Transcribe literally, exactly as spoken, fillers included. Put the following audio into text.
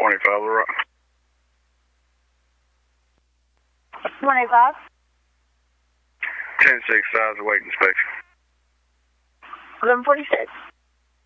twenty-five, Little Rock. twenty-five. ten six, size await inspection. eleven forty-six.